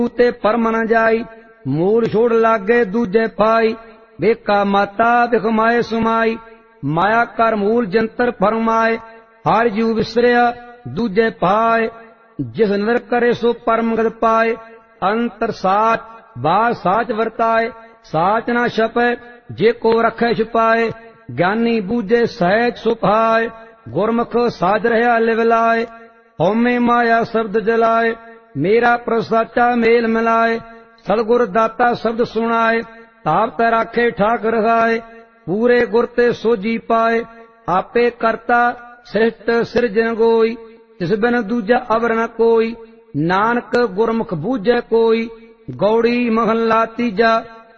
ते परम न जाई, मूल छोड़ लागे दूजे पाई। बेका माता बिखमाए सुमाई, माया कर मूल जंतर फरमाए। हर जीव विसरिया दूजे पाए, जिस नर करे सो परम गद पाए। अंतर साच बाहर साच वरताए, साच ना छपै जे को रखे छुपाए। ज्ञानी बूझे सहज सुभाए, गुरमुख साज रहा लिवलाए। हौमे माया शब्द जलाए, मेरा प्रभु साचा मेल मिलाए। सतगुर दाता शब्द सुनाए, ताप ते राखे ठाक रखाए। पूरे गुर ते सोजी पाए, आपे करता सृष्ट सिरजन गोई। तिस बिन दूजा अवर न कोई, नानक गुरमुख बूझे कोई। गौड़ी महला तीजा,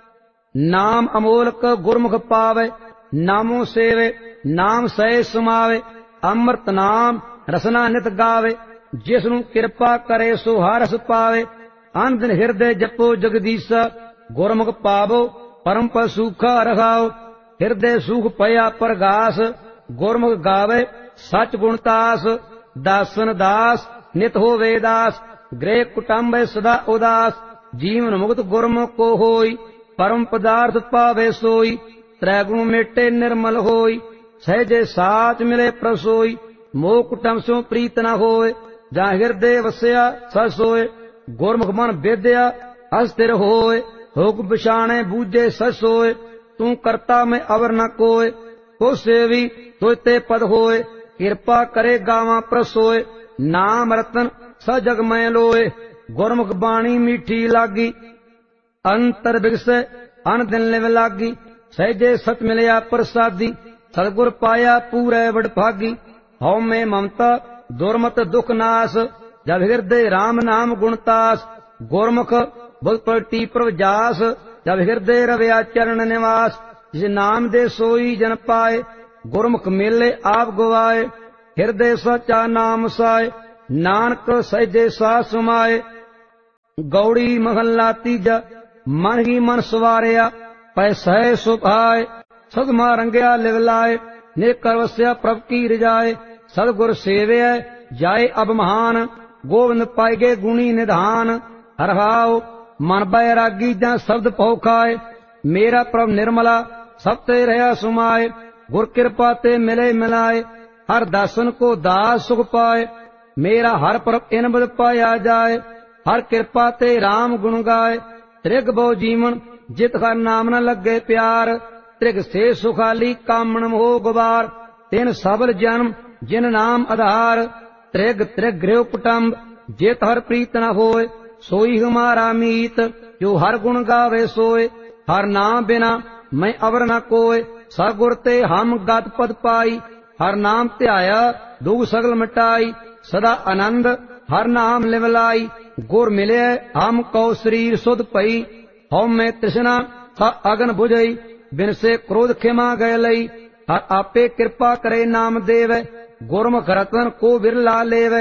नाम अमोलक गुरमुख पावे। नामो सेवे नाम सह समावे, अमृत नाम रसना नित गावे। जिसनु किरपा करे सो हरस पावे, अन दिन हिरदे जपो जगदीसा। गुरमुख पावो परम पद सूखा रखाओ, हिरदे सुख पया प्रगास। गुरमुख गावे सच गुणतास, दासन दास नित होवे दास। गृह कुटुंब सदा उदास, जीवन मुक्त गुरमुख को होई। परम पदार्थ पावे सोई, त्रैगुण मेटे निर्मल होई। सहजे साच मिले प्रसोई, मोह कुटुंब सो प्रीत न होए। जहाँ हृदय वसया सस सोए, गुरमुख मन वेद्या अस्थिर होए। हुक्म बिछाणे बूझे सस सोए, तू करता में अवर न कोय। को सेवी तो ते पद होए, कृपा करे गावा प्रसोए। नाम रतन स जग मैं लोए, गुरमुख बाणी मीठी लागी। अंतर बिगसे अन दिन लिव लागी, सहजे सत मिलया प्रसादी। सतगुर पाया पूरे वडभागी, हौ में ममता दुर्मत दुख नाश। जब हृदय राम नाम गुणतास, गुरमुख बुध पलटी प्रभजास। जब हृदय रवया चरण निवास, जिस नाम दे सोई जन पाए। गुरमुख मेले आप गवाए, हृदय सचा नाम साए। नानक सहजे सा समाए। गौड़ी महला तीजा, मन ही मन सवारिया पैसा सुभाए। सदमा रंगया लिव लाए, नेकर वस्या प्रभ की रिजाए। सदगुर सेव्य जाए अब महान, गोविंद पाएगे गुणी निधान। हरहाओ मन बैरागी जा शब्द पौ खाए, मेरा प्रभ निर्मला सब ते रहा सुमाए। गुर कृपा ते मिले मिलाए, हर दासन को दास सुख पाए। मेरा हर प्रभ इन बद पाया जाए, हर कृपा ते राम गुण गाए। त्रिग बहु जीवन जित हर नाम न लगे प्यार, त्रिग से सुखाली कामन मोह गुबार। तिन सबल जन्म जिन नाम आधार, त्रिग त्रिग गृह कुटुंब जित हर प्रीत न होए। सोई हमारा मीत जो हर गुण गावे सोए, हर नाम बिना मैं अवर न कोय। सगुर ते हम गत पद पाई, हर नाम ध्याया दुख सगल मिटाई। सदा आनंद हर नाम लिवलाई, गुर मिले हम कौ शरीर सुध पई। हौ में तृष्णा सा अगन बुझई, बिन से क्रोध खिमा गए लई। हर आपे कृपा करे नाम देव, गुरमुख रतन को बिरला लेवे।